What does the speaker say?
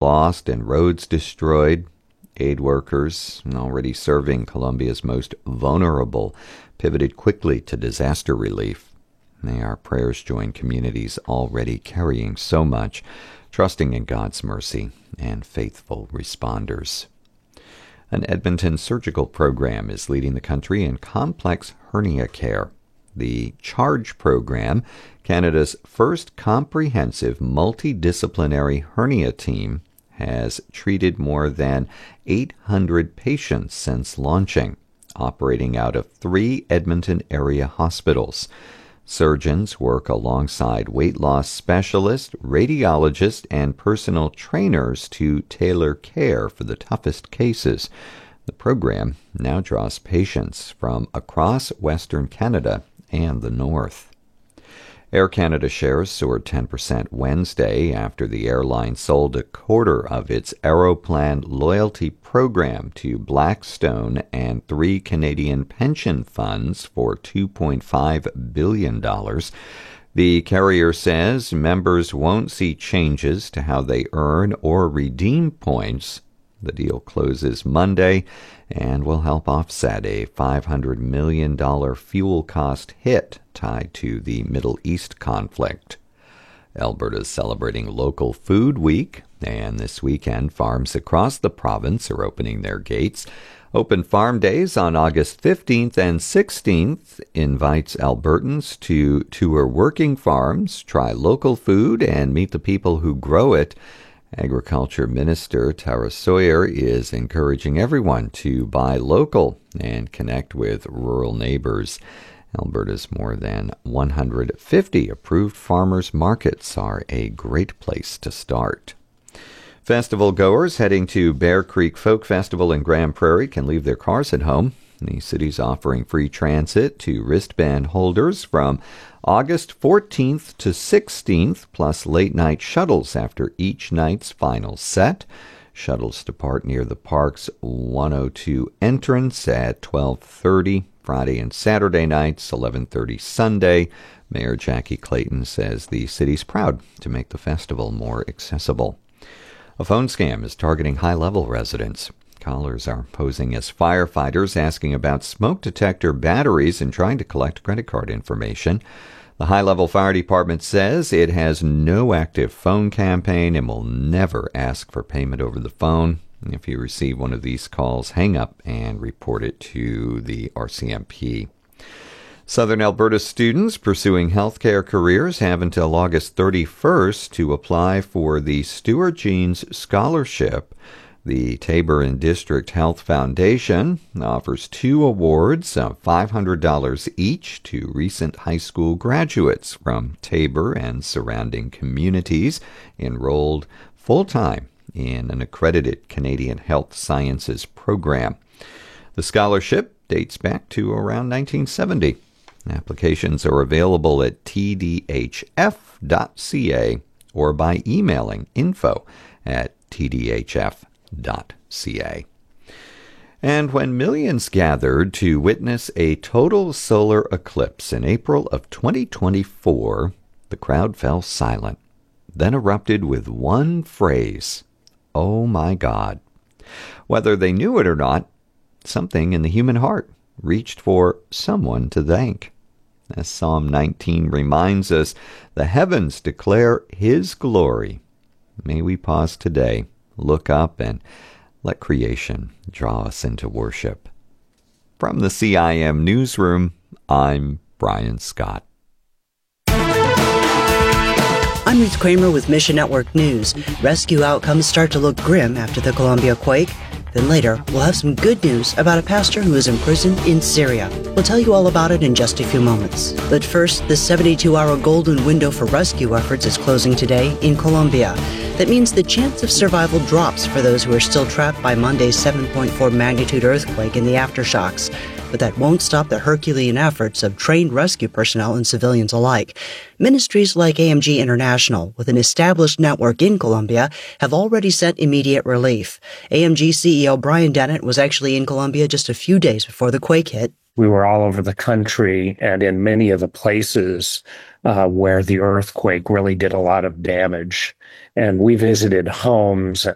lost and roads destroyed. Aid workers, already serving Colombia's most vulnerable, pivoted quickly to disaster relief. May our prayers join communities already carrying so much, trusting in God's mercy and faithful responders. An Edmonton surgical program is leading the country in complex hernia care. The CHARGE program, Canada's first comprehensive multidisciplinary hernia team, has treated more than 800 patients since launching, operating out of 3 Edmonton area hospitals. Surgeons work alongside weight loss specialists, radiologists, and personal trainers to tailor care for the toughest cases. The program now draws patients from across Western Canada and the North. Air Canada shares soared 10% Wednesday after the airline sold a quarter of its Aeroplan loyalty program to Blackstone and 3 Canadian pension funds for $2.5 billion. The carrier says members won't see changes to how they earn or redeem points. The deal closes Monday and will help offset a $500 million fuel cost hit tied to the Middle East conflict. Alberta is celebrating Local Food Week, and this weekend farms across the province are opening their gates. Open Farm Days on August 15th and 16th invites Albertans to tour working farms, try local food, and meet the people who grow it. Agriculture Minister Tara Sawyer is encouraging everyone to buy local and connect with rural neighbors. Alberta's more than 150 approved farmers markets are a great place to start. Festival goers heading to Bear Creek Folk Festival in Grand Prairie can leave their cars at home. The city's offering free transit to wristband holders from August 14th to 16th, plus late-night shuttles after each night's final set. Shuttles depart near the park's 102 entrance at 12:30 Friday and Saturday nights, 11:30 Sunday. Mayor Jackie Clayton says the city's proud to make the festival more accessible. A phone scam is targeting high-level residents. Callers are posing as firefighters, asking about smoke detector batteries and trying to collect credit card information. The High-Level Fire Department says it has no active phone campaign and will never ask for payment over the phone. If you receive one of these calls, hang up and report it to the RCMP. Southern Alberta students pursuing healthcare careers have until August 31st to apply for the Stuart Jeans Scholarship. The Taber and District Health Foundation offers 2 awards of $500 each to recent high school graduates from Taber and surrounding communities enrolled full-time in an accredited Canadian Health Sciences program. The scholarship dates back to around 1970. Applications are available at tdhf.ca or by emailing info@tdhf.ca. And when millions gathered to witness a total solar eclipse in April of 2024, the crowd fell silent, then erupted with one phrase, "Oh my God." Whether they knew it or not, something in the human heart reached for someone to thank. As Psalm 19 reminds us, the heavens declare His glory. May we pause today, look up, and let creation draw us into worship. From the CIM Newsroom, I'm Brian Scott. I'm Ruth Kramer with Mission Network News. Rescue outcomes start to look grim after the Columbia quake. Then later, we'll have some good news about a pastor who is imprisoned in Syria. We'll tell you all about it in just a few moments. But first, the 72-hour golden window for rescue efforts is closing today in Colombia. That means the chance of survival drops for those who are still trapped by Monday's 7.4 magnitude earthquake and the aftershocks. But that won't stop the Herculean efforts of trained rescue personnel and civilians alike. Ministries like AMG International, with an established network in Colombia, have already sent immediate relief. AMG CEO Brian Dennett was actually in Colombia just a few days before the quake hit. We were all over the country and in many of the places where the earthquake really did a lot of damage. And we visited homes